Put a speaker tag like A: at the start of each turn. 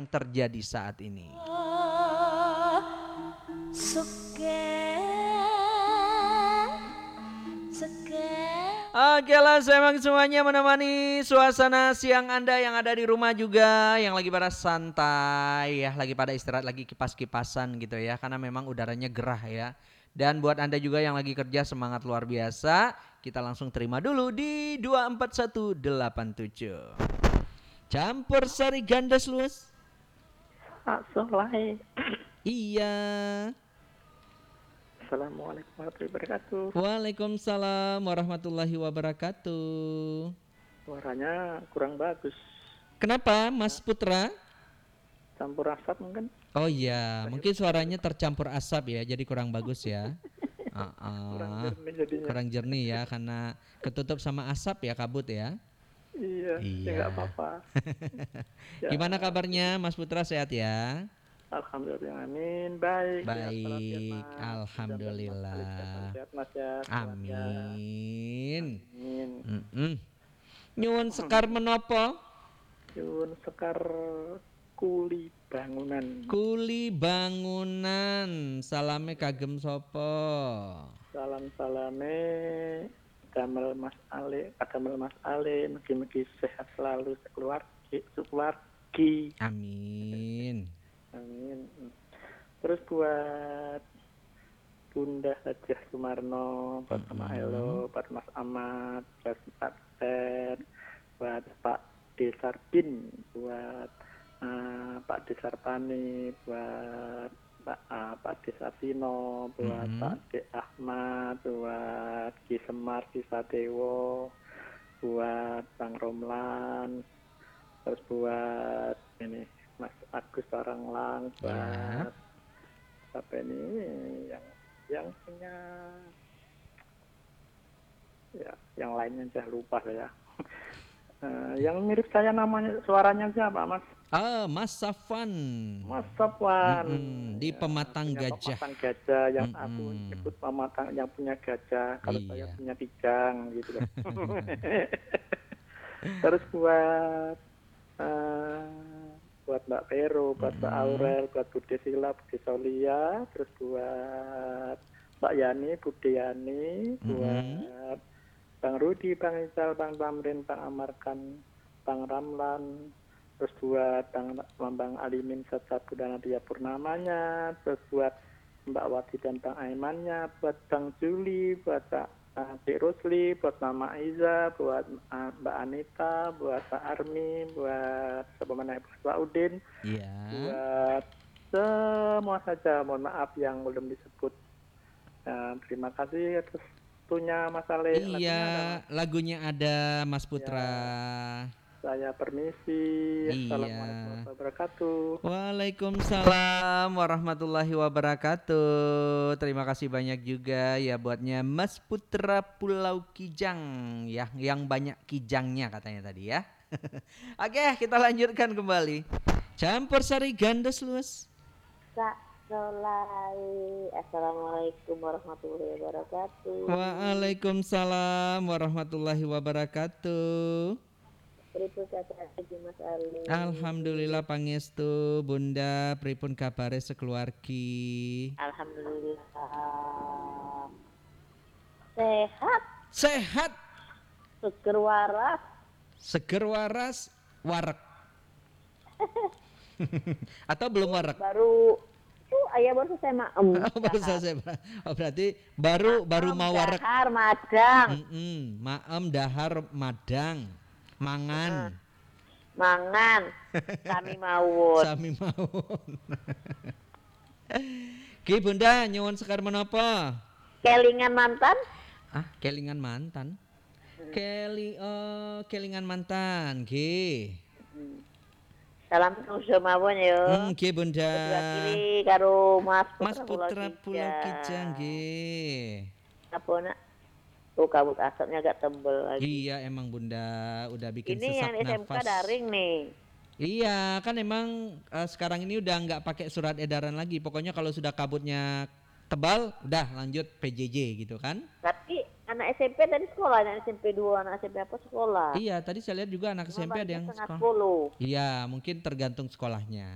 A: yang terjadi saat ini. Oke lah, memang semuanya menemani suasana siang Anda yang ada di rumah juga, yang lagi pada santai ya, lagi pada istirahat, lagi kipas-kipasan gitu ya, karena memang udaranya gerah ya. Dan buat Anda juga yang lagi kerja, semangat luar biasa. Kita langsung terima dulu di 24187. Campur sari ganda luas. Iya.
B: Assalamualaikum warahmatullahi wabarakatuh.
A: Waalaikumsalam warahmatullahi wabarakatuh.
B: Suaranya kurang bagus.
A: Kenapa, Mas Putra?
B: Campur asap mungkin?
A: Oh iya, mungkin suaranya tercampur asap ya, jadi kurang bagus ya.
B: Kurang jernih jadinya.
A: Kurang jernih ya, karena ketutup sama asap ya, kabut ya.
B: Iya. Ya nggak apa-apa.
A: Ya. Gimana kabarnya, Mas Putra, sehat ya?
B: Alhamdulillah, amin. Baik.
A: Baik, alhamdulillah.
B: Sehat Mas ya.
A: Amin.
B: Amin.
A: Nyuwun sekar menopo?
B: Nyuwun sekar kuli bangunan.
A: Kuli bangunan. Salame kagem sopo?
B: Salam-salame Damel Mas Ale, mugi-mugi sehat selalu sekeluargi.
A: Amin.
B: Amin. Terus buat Bunda Hajah Sumarno, buat Mama Elo, buat Mas Ahmad, buat Pak Ted, buat Pak Desarbin, buat Pak Desarpani, buat Pak Desapino, buat Pak De Ahmad, buat Ki Semar, Ki Sadewo, buat Bang Romlan, terus buat ini Mas Agus Paranglang, buat apa ini yang punya ya, yang lainnya saya lupa saya. Yang mirip saya namanya, suaranya siapa Mas?
A: Mas Safwan.
B: Mas Safwan.
A: Di Pematang Gajah.
B: Pematang Gajah yang aku ikut pematang yang punya gajah. Kalau saya punya kijang gitu. Terus buat Mbak Vero, buat Mbak Aurel, buat Bude Sila, Bude Solia, terus buat Mbak Yani, Bude Yani, buat Bang Rudi, Bang Ical, Bang Tamrin, Bang Amarkan, Bang Ramlan, terus buat Bang Alimin Satsabu dan Nadia Purnamanya, terus buat Mbak Wati dan Bang Aimannya, buat Bang Juli, buat Cik Rusli, buat Mama Aiza, buat Mbak Anita, buat Pak Armi, buat Pak Udin, buat semua saja, mohon maaf yang belum disebut. Terima kasih atas waktunya Mas Ale.
A: Iya, lagunya ada Mas Putra.
B: Ya, saya permisi. Assalamualaikum warahmatullahi wabarakatuh.
A: Waalaikumsalam warahmatullahi wabarakatuh. Terima kasih banyak juga ya buatnya Mas Putra Pulau Kijang ya, yang banyak kijangnya katanya tadi ya. Oke, kita lanjutkan kembali. Campur sari ganda luas.
C: Assalamualaikum warahmatullahi wabarakatuh.
A: Waalaikumsalam warahmatullahi wabarakatuh.
C: Mas Ali.
A: Alhamdulillah pangestu Bunda, pripun kabare sekeluargi?
C: Alhamdulillah. Sehat. Seger waras.
A: Warak. Atau belum warak?
C: Baru selesai maem.
A: Baru selesai. Berarti baru mau warak.
C: Dahar madang.
A: Maem dahar madang. Mangan.
C: Sami mawon.
A: Ki Bunda nyuwun sekar menapa?
C: Kelingan mantan?
A: Kelingan mantan. Kelingan mantan, Ki.
C: Salam nusa mawon ya.
A: Ki Bunda.
C: Kiri karo Mas
A: Putra Pulau Kijang, nggih.
C: Apa nak? Kabut asapnya agak tebel lagi.
A: Iya emang Bunda udah bikin
C: ini
A: sesak nafas.
C: Ini yang SMK daring nih.
A: Iya kan emang sekarang ini udah nggak pakai surat edaran lagi. Pokoknya kalau sudah kabutnya tebal udah lanjut PJJ gitu kan.
C: Tapi anak SMP tadi sekolah, anak SMP 2, anak SMP apa sekolah.
A: Iya tadi saya lihat juga anak SMP ada yang sekolah. Iya mungkin tergantung sekolahnya.